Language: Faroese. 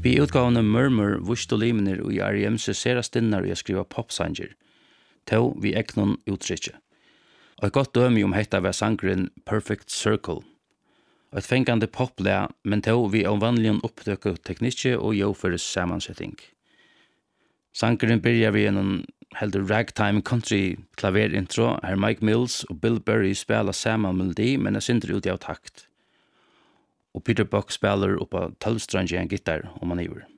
Vi utgavene Murmur, Vustolimner og i R.E.M. ser stinnar i å skriva popsanger, to vi eknon uttrykje. Og et godt dømi hetta var sangren Perfect Circle. Og et fengande poplea, men to vi av vanligen oppdøkket teknikke og joføres samansetting. Sangren byrjar vi en heldur ragtime country klaverintro, her Mike Mills og Bill Burry spela saman melodi, men synder ut av takt. Og Peter Buck spelar uppa 12-strangig gitar man iver.